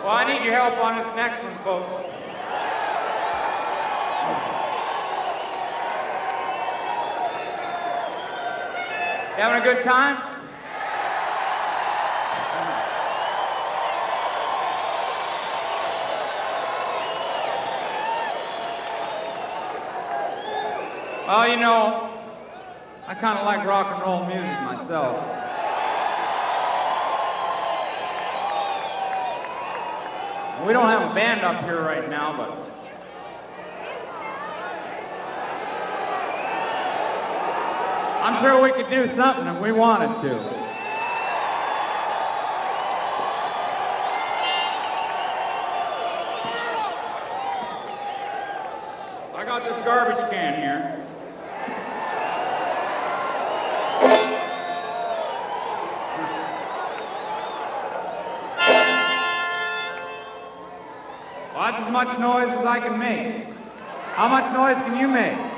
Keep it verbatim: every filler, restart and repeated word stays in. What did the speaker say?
Well, I need your help on this next one, folks. You having a good time? Well, you know, I kind of like rock and roll music myself. We don't have a band up here right now, but I'm sure we could do something if we wanted to. I got this garbage can here. Well, that's as much noise as I can make. How much noise can you make?